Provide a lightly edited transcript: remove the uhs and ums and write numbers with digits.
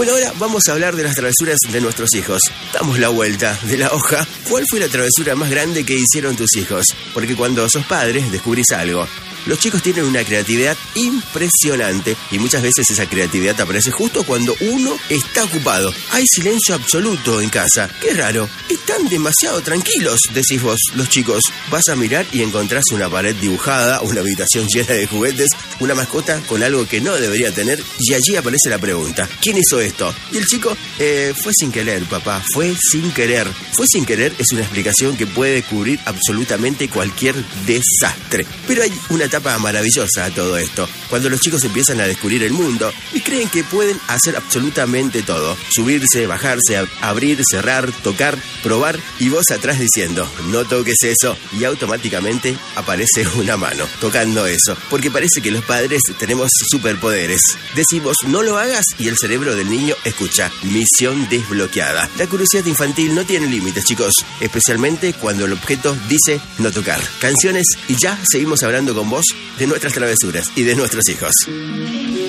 Bueno, ahora vamos a hablar de las travesuras de nuestros hijos. Damos la vuelta de la hoja. ¿Cuál fue la travesura más grande que hicieron tus hijos? Porque cuando sos padre, descubrís algo. Los chicos tienen una creatividad impresionante y muchas veces esa creatividad aparece justo cuando uno está ocupado. Hay silencio absoluto en casa. Qué raro. Están demasiado tranquilos, decís vos, los chicos. Vas a mirar y encontrás una pared dibujada, una habitación llena de juguetes, una mascota con algo que no debería tener y allí aparece la pregunta: ¿quién hizo esto? Y el chico, fue sin querer, papá, fue sin querer. Fue sin querer es una explicación que puede cubrir absolutamente cualquier desastre. Pero hay una etapa maravillosa a todo esto, cuando los chicos empiezan a descubrir el mundo y creen que pueden hacer absolutamente todo: subirse, bajarse, abrir, cerrar, tocar, probar, y vos atrás diciendo no toques eso, y automáticamente aparece una mano tocando eso, porque parece que los padres tenemos superpoderes. Decimos no lo hagas y el cerebro del niño escucha: misión desbloqueada. La curiosidad infantil no tiene límites, chicos, especialmente cuando el objeto dice no tocar. Canciones y ya seguimos hablando con vos de nuestras travesuras y de nuestros hijos.